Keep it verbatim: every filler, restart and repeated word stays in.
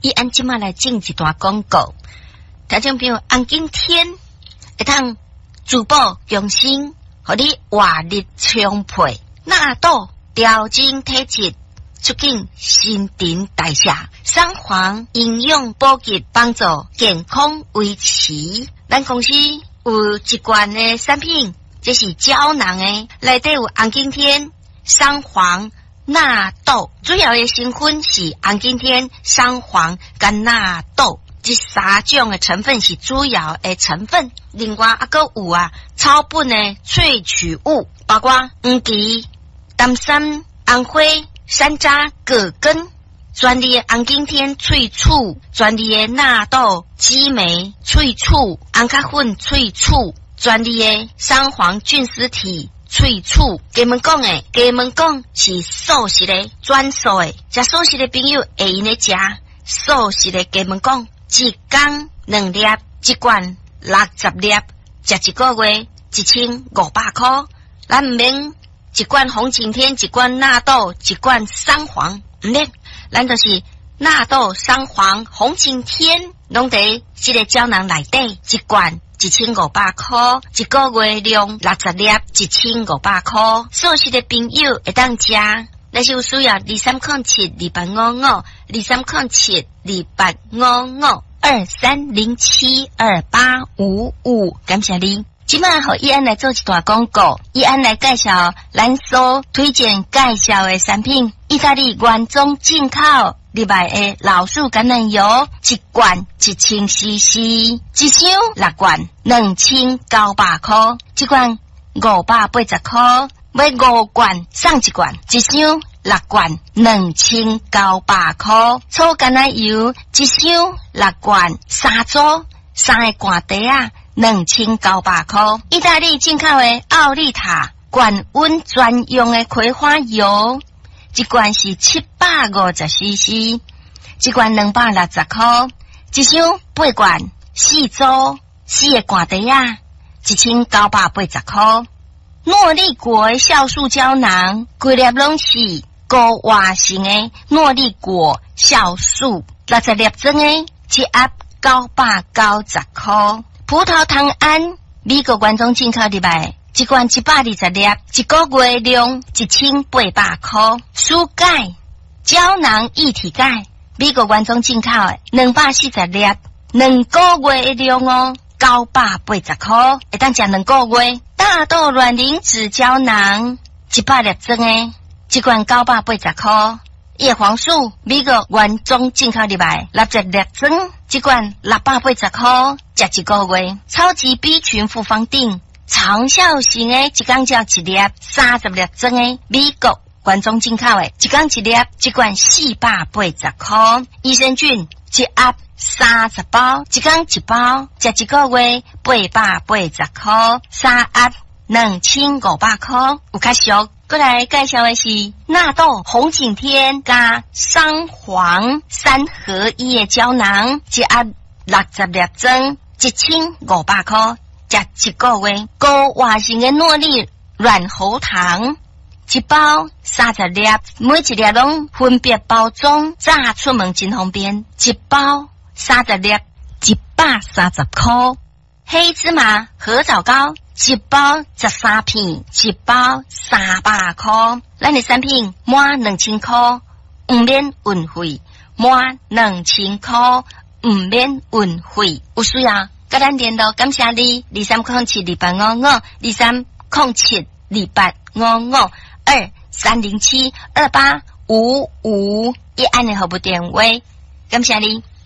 伊按即马来进一段广告，听众朋友，红景天会通珠宝用心，互你活力充沛，纳豆调整体质，促进新陈代谢，三黄营养补给，帮助健康维持。咱公司有一罐的产品，这是胶囊的，内底有红景天、三黄、纳豆，主要的成分是红景天、三黄跟纳豆，这三种的成分是主要的成分。另外还佫有啊草本的萃取物，包括黄芪、丹参、红花、山楂、葛根，专利的红景天萃取，专利的纳豆、激酶萃取，红咖粉萃取，专利的三黄菌丝体萃取。给们讲诶，给们讲是素食的专属的，食素食的朋友会用的食素食的。给们讲一天两粒，一罐六十粒，食一个月一千五百块。咱唔免一罐红景天，一罐纳豆，一罐三黄，唔免，咱就是纳豆、三黄、红景天，拢伫这个胶囊内底，一罐一千五百块，一个月量六十粒，一千五百块。素食的朋友会当食，但是有需要二三零七二八五五，二三零七二八五五，二三零七二八五五，感谢你。今晚和伊安来做一段广告，伊安来介绍咱所推荐介绍的产品，意大利原装进口入来的老树橄榄油，一罐一千 C C， 一箱六罐两千九百块，一罐五百八十块，买五罐送一罐，一箱六罐两千九百块，草橄榄油一箱六罐三组三个罐底啊。两千九百块，意大利进口的奥利塔高温专用的葵花油，一罐是七百五十 C C， 一罐两百六十块，一箱八罐四组四个罐底啊，一千九百八十块。诺丽果的酵素胶囊，规粒拢是高活性的诺丽果酵素，六十粒装的，一盒九百九十块。葡萄糖胺，美国原装进口入来，一罐一百二十粒，一个月量一千八百块。舒钙胶囊一体钙，美国原装进口的，两百四十粒，两个月量哦，九百八十块，会当食两个月。大豆卵磷脂胶囊，一百粒装的，一罐九百八十块。叶黄素，美国原装进口入来，六十粒装，一罐六百八十块，食一个月。超级 B 群复方定，长效型的，一缸叫一粒，三十粒装的，美国原装进口的，一缸一粒，一罐四百八十块。益生菌，一盒三十包，一缸一包，食一个月八百八十块，三盒两千五百块，有较俗。过来介绍的是纳豆红景天加三黄三合一的胶囊，一盒六十粒装，一千五百块，食一个月。高活性的诺丽软喉糖，一包三十粒，每一粒拢分别包装，炸出门真方便。一包三十粒，一百三十块。黑芝麻合枣膏，一包十三片，一包三百块。咱的产品满两千块，唔免运费；满两千块，唔免运费。有需要跟咱联络，感谢你。二三零七二八五五，二三零七二八五五，二三零七二八五五，一按的服务电话，感谢你。